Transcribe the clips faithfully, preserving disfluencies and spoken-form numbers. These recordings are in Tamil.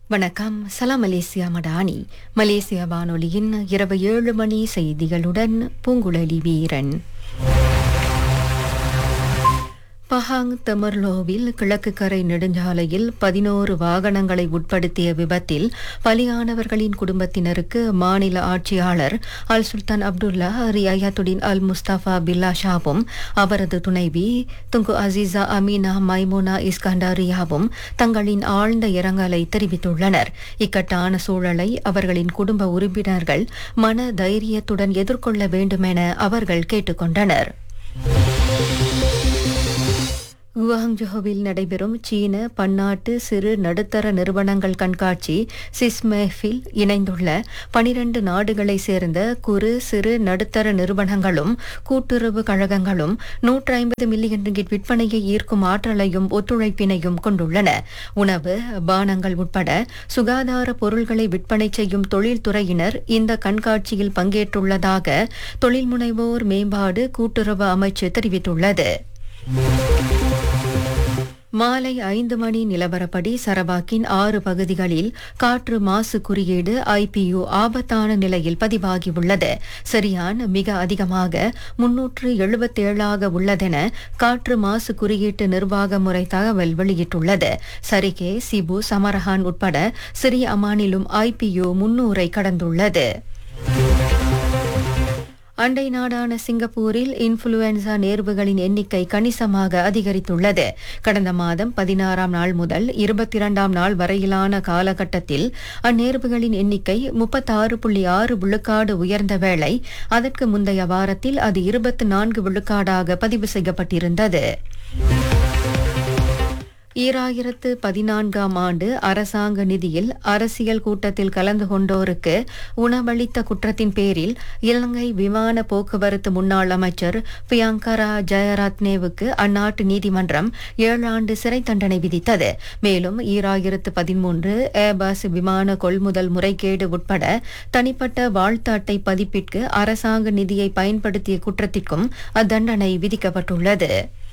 வணக்கம். சலாம் மலேசியா மடானி. மலேசிய வானொலியின் இரவு ஏழு மணி செய்திகளுடன் பூங்குழலி வீரன். பஹாங் தெமர்லோவில் கிழக்கு கரை நெடுஞ்சாலையில் பதினோரு வாகனங்களை உட்படுத்திய விபத்தில் பலியானவர்களின் குடும்பத்தினருக்கு மாநில ஆட்சியாளர் அல் சுல்தான் அப்துல்லா ரியாயத்துடின் அல் முஸ்தபா பில்லா ஷாவும் அவரது துணைவி துங்கு அசீசா அமீனா மைமூனா இஸ்கண்டாரியாவும் தங்களின் ஆழ்ந்த இரங்கலை தெரிவித்துள்ளனர். இக்கட்டான சூழலை அவர்களின் குடும்ப உறுப்பினர்கள் மன தைரியத்துடன் எதிர்கொள்ள வேண்டுமென அவர்கள் கேட்டுக்கொண்டனர். குவாங்ஜோவில் நடைபெறும் சீன பன்னாட்டு சிறு நடுத்தர நிறுவனங்கள் கண்காட்சி சிஸ்மேஃபில் இணைந்துள்ள பனிரண்டு நாடுகளை சேர்ந்த குறு சிறு நடுத்தர நிறுவனங்களும் கூட்டுறவு கழகங்களும் நூற்றி ஐம்பது மில்லியன் ரிங்கிட் விற்பனையை ஈர்க்கும் ஆற்றலையும் ஒத்துழைப்பினையும் கொண்டுள்ளன. உணவு, பானங்கள் உட்பட சுகாதார பொருள்களை விற்பனை செய்யும் தொழில்துறையினர் இந்த கண்காட்சியில் பங்கேற்றுள்ளதாக தொழில் முனைவோர் மேம்பாடு கூட்டுறவு அமைச்சு தெரிவித்துள்ளது. மாலை ஐந்து மணி நிலவரப்படி சரவாக்கின் ஆறு பகுதிகளில் காற்று மாசு குறியீடு ஐபியு ஆபத்தான நிலையில் பதிவாகியுள்ளது. சரியான் மிக அதிகமாக முன்னூற்று எழுபத்தேழாக உள்ளதென காற்று மாசு குறியீட்டு நிர்வாக முறை தகவல் வெளியிட்டுள்ளது. சரிகே, சிபு, சமரஹான் உட்பட சிறிய அமானிலும் ஐபியு முன்னூறை கடந்துள்ளது. அண்டை நாடான சிங்கப்பூரில் இன்ஃபுளுவன்சா நேர்வுகளின் எண்ணிக்கை கணிசமாக அதிகரித்துள்ளது. கடந்த மாதம் பதினாறாம் நாள் முதல் இருபத்தி இரண்டாம் நாள் வரையிலான காலகட்டத்தில் அந்நேர்வுகளின் எண்ணிக்கை முப்பத்தாறு புள்ளி ஆறு விழுக்காடு உயர்ந்த வேளை அதற்கு முந்தைய வாரத்தில் அது இருபத்தி நான்கு விழுக்காடாக பதிவு செய்யப்பட்டிருந்தது. ஈராயிரத்து பதினான்காம் ஆண்டு அரசாங்க நிதியில் அரசியல் கூட்டத்தில் கலந்து கொண்டோருக்கு உணவளித்த குற்றத்தின் பேரில் இலங்கை விமான போக்குவரத்து முன்னாள் அமைச்சர் பியங்கரா ஜெயரத்னேவுக்கு அந்நாட்டு நீதிமன்றம் ஏழு ஆண்டு சிறை தண்டனை விதித்தது. மேலும் ஈராயிரத்து பதிமூன்று ஏர்பஸ் விமான கொள்முதல் முறைகேடு உட்பட தனிப்பட்ட வாழ்த்து அட்டை பதிப்பிற்கு அரசாங்க நிதியை பயன்படுத்திய குற்றத்திற்கும் அத்தண்டனை விதிக்கப்பட்டுள்ளது.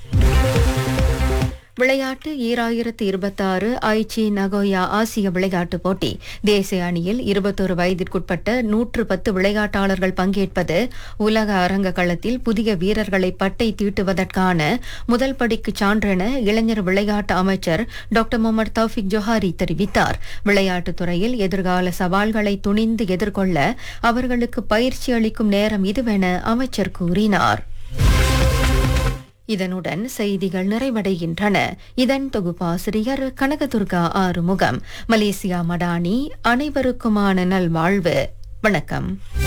விளையாட்டு ஈராயிரத்து இருபத்தாறு ஐச்சி நகோயா ஆசிய விளையாட்டுப் போட்டி. தேசிய அணியில் இருபத்தொரு வயதிற்குட்பட்ட நூற்று பத்து விளையாட்டாளர்கள் பங்கேற்பது உலக அரங்க களத்தில் புதிய வீரர்களை பட்டை தீட்டுவதற்கான முதல் படிக்கு சான்றென இளைஞர் விளையாட்டு அமைச்சர் டாக்டர் முகமது தௌஃபிக் ஜொஹாரி தெரிவித்தார். விளையாட்டுத் துறையில் எதிர்கால சவால்களை துணிந்து எதிர்கொள்ள அவர்களுக்கு பயிற்சி அளிக்கும் நேரம் இதுவென அமைச்சர் கூறினார். இதனுடன் செய்திகள் நிறைவடைகின்றன. இதன் தொகுப்பாசிரியர் கனகதுர்கா ஆறுமுகம். மலேசியா மடானி. அனைவருக்குமான நல்வாழ்வு. வணக்கம்.